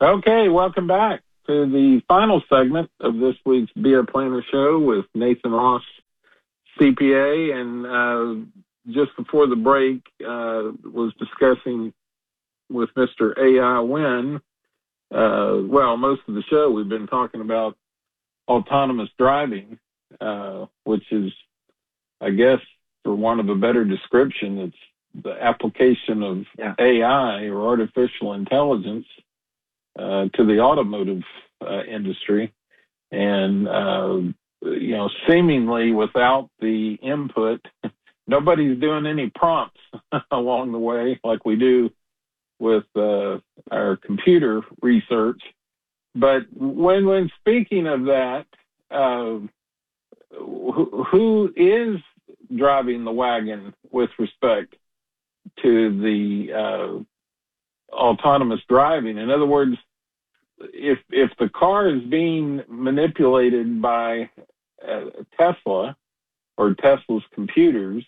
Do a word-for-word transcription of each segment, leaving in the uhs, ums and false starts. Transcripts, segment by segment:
Okay, welcome back to the final segment of this week's Be a Planner show with Nathan Ross, C P A. And uh, just before the break, uh, was discussing with Mister A I Wynn. Uh, well, most of the show we've been talking about autonomous driving, uh, which is, I guess, for want of a better description, it's the application of yeah. A I or artificial intelligence uh, to the automotive uh, industry. And, uh, you know, seemingly without the input, nobody's doing any prompts along the way like we do with uh, our computer research. But when when speaking of that, uh, who, who is driving the wagon with respect to the uh, autonomous driving? In other words, if if the car is being manipulated by uh, Tesla or Tesla's computers,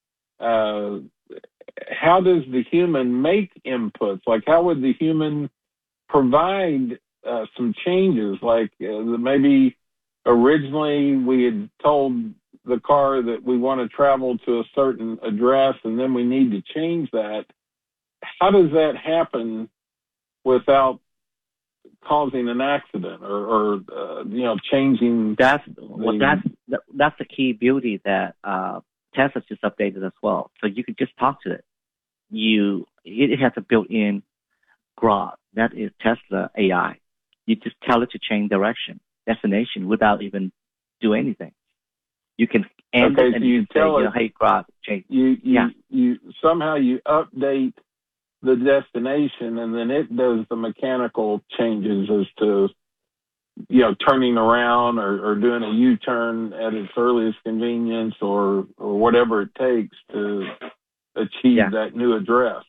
uh, how does the human make inputs? Like, how would the human provide uh, some changes? Like uh, maybe originally we had told the car that we want to travel to a certain address, and then we need to change that. How does that happen without causing an accident or, or uh, you know, changing? That's the, well, that's that's the key beauty that uh, Tesla just updated as well. So you could just talk to it. You it has a built-in Grok. That is Tesla A I. You just tell it to change direction, destination, without even do anything. You can end okay, it so and you, you tell say, it, you know, hey, Grok, change. You, you, yeah. you somehow you update the destination, and then it does the mechanical changes as to, you know, turning around or, or doing a U-turn at its earliest convenience, or or whatever it takes to achieve yeah. that new address.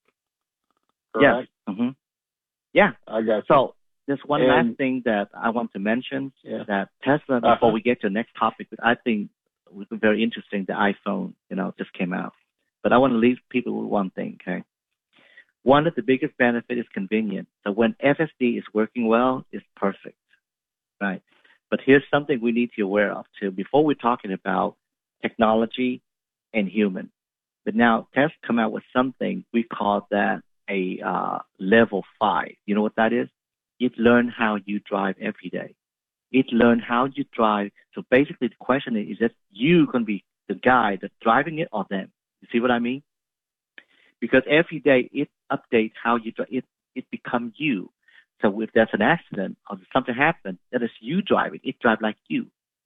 Correct? Yeah. Mm-hmm. Yeah. I got you. So there's one and, last thing that I want to mention, yeah. that Tesla, before uh-huh. we get to the next topic, I think was very interesting, the iPhone, you know, just came out. But I want to leave people with one thing, okay? One of the biggest benefits is convenience. So when F S D is working well, it's perfect, right? But here's something we need to be aware of, too, before we're talking about technology and human. But now Tesla come out with something, we call that a uh, level five. You know what that is? It learns how you drive every day. It learns how you drive. So basically the question is, is that you going to be the guy that's driving it or them? You see what I mean? Because every day it updates how you drive. It, it becomes you. So if there's an accident or something happens, that is you driving. It drives like you.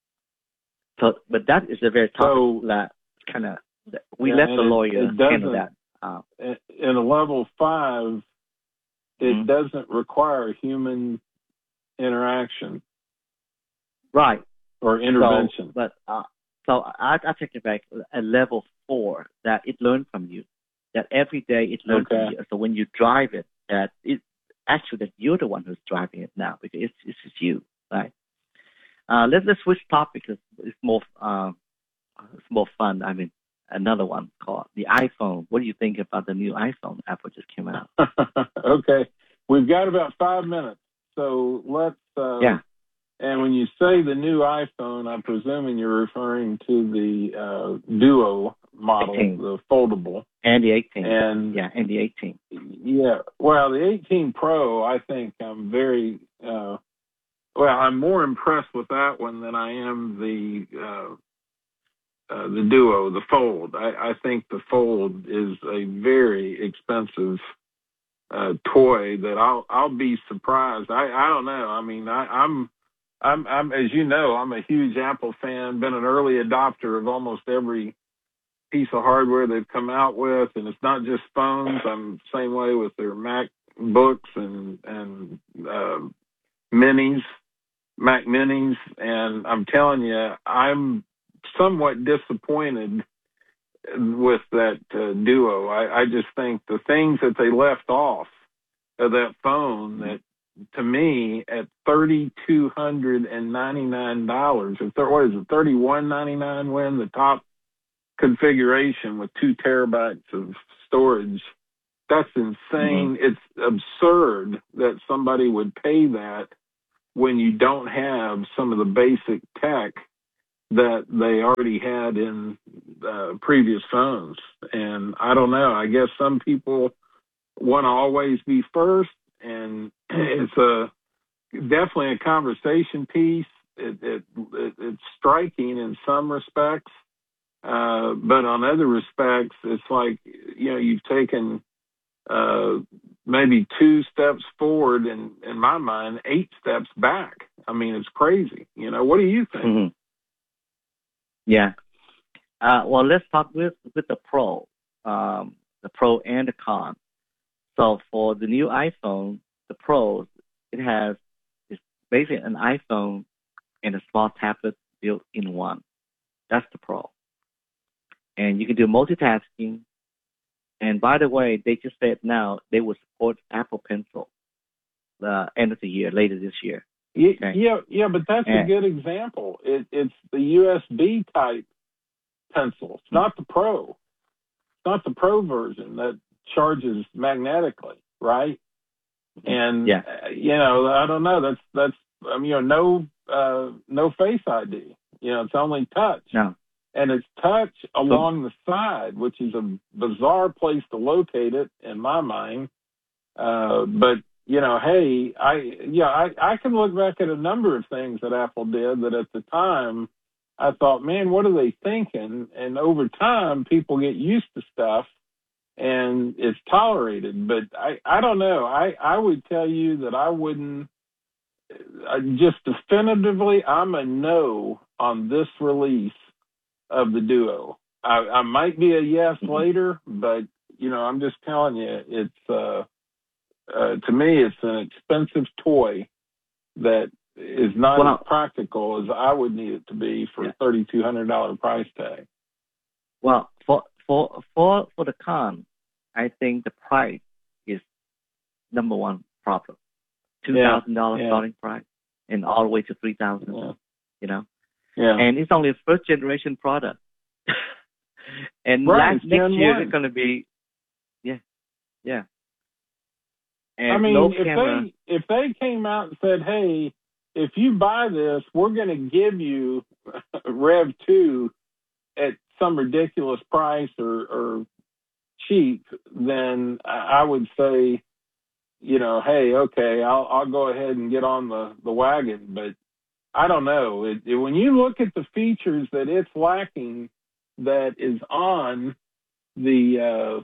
So, but that is a very topic so, that kind of, we yeah, let the it, lawyer it handle that. Uh, in a level five, it mm-hmm. doesn't require human interaction. Right. Or intervention. So, but, uh, so I, I take it back. A level four, that it learns from you. That every day it learns okay. from you. So when you drive it, that it actually that you're the one who's driving it now, because it's it's just you, right? Uh, let's let's switch topics. It's, it's more uh, it's more fun. I mean, another one called the iPhone. What do you think about the new iPhone Apple just came out? Okay, we've got about five minutes, so let's. Uh, yeah. And when you say the new iPhone, I'm presuming you're referring to the uh, Duo model, eighteen. The foldable. And the eighteen. And yeah, and the eighteen. Yeah, well, the eighteen Pro, I think I'm very, uh, well, I'm more impressed with that one than I am the uh, uh, the Duo, the Fold. I, I think the Fold is a very expensive uh, toy that I'll I'll be surprised. I, I don't know. I mean, I, I'm. I'm, I'm, as you know, I'm a huge Apple fan, been an early adopter of almost every piece of hardware they've come out with, and it's not just phones. I'm the same way with their MacBooks and, and uh, minis, Mac minis, and I'm telling you, I'm somewhat disappointed with that uh, Duo. I, I just think the things that they left off of that phone that, to me, at thirty-two hundred ninety-nine dollars, or what is it, thirty-one ninety-nine, when the top configuration with two terabytes of storage, that's insane. Mm-hmm. It's absurd that somebody would pay that when you don't have some of the basic tech that they already had in uh, previous phones. And I don't know, I guess some people want to always be first, and it's a definitely a conversation piece. It, it, it, it's striking in some respects, uh, but on other respects, it's like, you know, you've taken uh, maybe two steps forward, and in my mind, eight steps back. I mean, it's crazy. You know, what do you think? Mm-hmm. Yeah. Uh, well, let's talk with with the pro, um, the pro and the con. So for the new iPhone, the Pro, it has it's basically an iPhone and a small tablet built in one. That's the Pro. And you can do multitasking. And by the way, they just said now they will support Apple Pencil the end of the year, later this year. Okay. Yeah, yeah, but that's and, a good example. It, it's the U S B type pencil. It's not the Pro. It's not the Pro version that charges magnetically, right? And yeah. uh, you know, I don't know. That's that's I mean, you know, no uh, no Face I D. You know, it's only touch. No. And it's touch along the side, which is a bizarre place to locate it in my mind. Uh, but you know, hey, I yeah, I, I can look back at a number of things that Apple did that at the time I thought, man, what are they thinking? And over time, people get used to stuff and it's tolerated. But I, I don't know. I, I would tell you that I wouldn't uh, just definitively, I'm a no on this release of the Duo. I, I might be a yes mm-hmm. later, but you know, I'm just telling you, it's, uh, Uh, to me, it's an expensive toy that is not well, as practical as I would need it to be for yeah. a thirty-two hundred dollars price tag. Well, for for for for the con, I think the price is number one problem. Two thousand yeah. dollars yeah. starting price, and all the way to three thousand. Yeah. You know, yeah, and it's only a first generation product. and right, last, next year one. it's going to be, yeah, yeah. And I mean, no if camera. they if they came out and said, "Hey, if you buy this, we're going to give you Rev two at some ridiculous price or, or cheap," then I would say, you know, hey, okay, I'll I'll go ahead and get on the, the wagon. But I don't know. It, it, when you look at the features that it's lacking, that is on the uh,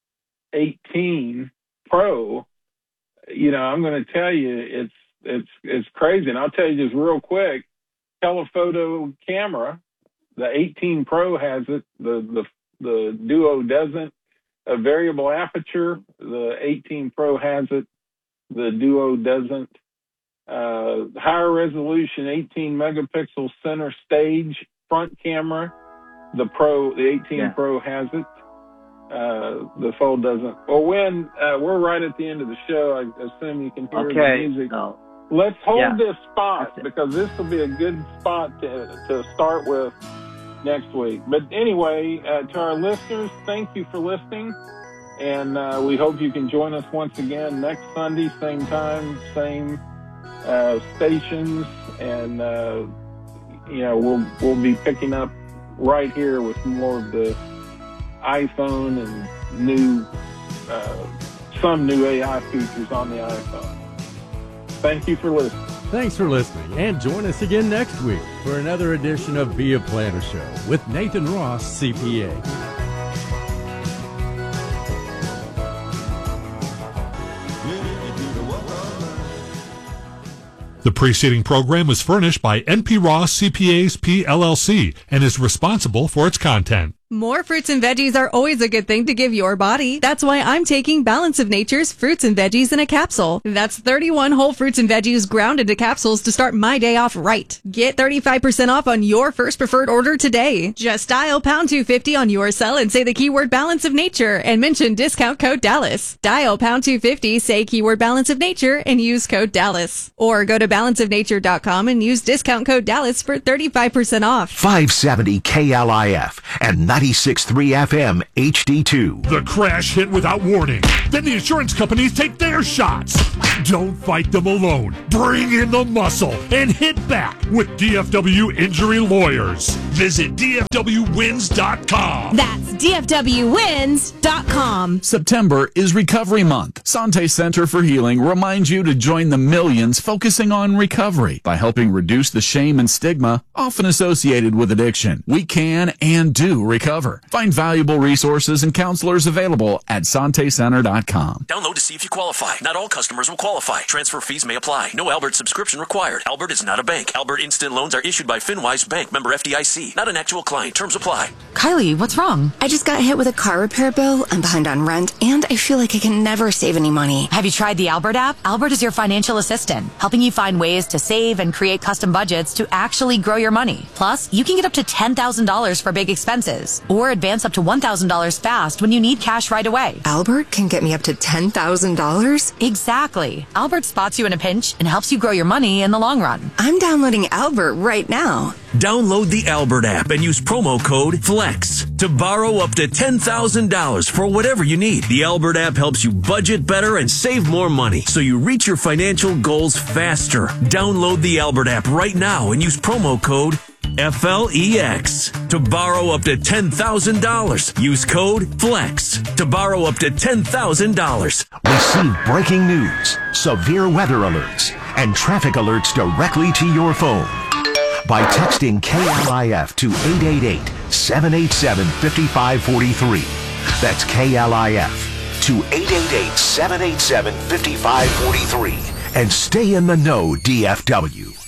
eighteen Pro. You know, I'm going to tell you, it's it's it's crazy. And I'll tell you just real quick, telephoto camera, the eighteen Pro has it, the the the Duo doesn't. A variable aperture, the eighteen Pro has it, the Duo doesn't. Uh, higher resolution, eighteen megapixel center stage front camera, the Pro, the eighteen yeah. Pro has it. Uh, the Fold doesn't. Well, when uh, we're right at the end of the show, I assume you can hear okay. the music. No. Let's hold yeah. this spot because this will be a good spot to to start with next week. But anyway, uh, to our listeners, thank you for listening, and uh, we hope you can join us once again next Sunday, same time, same uh, stations, and uh, you know we'll we'll be picking up right here with more of the iPhone and new, uh, some new A I features on the iPhone. Thank you for listening. Thanks for listening, and join us again next week for another edition of Be a Planner Show with Nathan Ross, C P A. The preceding program was furnished by N P Ross C P As P L L C and is responsible for its content. More fruits and veggies are always a good thing to give your body. That's why I'm taking Balance of Nature's fruits and veggies in a capsule. That's thirty-one whole fruits and veggies ground into capsules to start my day off right. Get thirty-five percent off on your first preferred order today. Just dial pound two fifty on your cell and say the keyword Balance of Nature and mention discount code Dallas. Dial pound two fifty, say keyword Balance of Nature and use code Dallas. Or go to balance of nature dot com and use discount code Dallas for thirty-five percent off. five seventy K L I F and ninety-six point three F M H D two. The crash hit without warning. Then the insurance companies take their shots. Don't fight them alone. Bring in the muscle and hit back with D F W Injury Lawyers. Visit D F W wins dot com. That's D F W wins dot com. September is Recovery Month. Sante Center for Healing reminds you to join the millions focusing on recovery by helping reduce the shame and stigma often associated with addiction. We can and do recover. Find valuable resources and counselors available at Sante Center dot com. Download to see if you qualify. Not all customers will qualify. Transfer fees may apply. No Albert subscription required. Albert is not a bank. Albert Instant Loans are issued by FinWise Bank, member F D I C. Not an actual client. Terms apply. Kylie, what's wrong? I just got hit with a car repair bill. I'm behind on rent, and I feel like I can never save any money. Have you tried the Albert app? Albert is your financial assistant, helping you find ways to save and create custom budgets to actually grow your money. Plus, you can get up to ten thousand dollars for big expenses, or advance up to one thousand dollars fast when you need cash right away. Albert can get me up to ten thousand dollars? Exactly. Albert spots you in a pinch and helps you grow your money in the long run. I'm downloading Albert right now. Download the Albert app and use promo code FLEX to borrow up to ten thousand dollars for whatever you need. The Albert app helps you budget better and save more money so you reach your financial goals faster. Download the Albert app right now and use promo code F L E X to borrow up to ten thousand dollars. Use code FLEX to borrow up to ten thousand dollars. Receive breaking news, severe weather alerts, and traffic alerts directly to your phone by texting K L I F to eight eight eight, seven eight seven, five five four three. That's K L I F to eight eight eight, seven eight seven, five five four three. And stay in the know, D F W.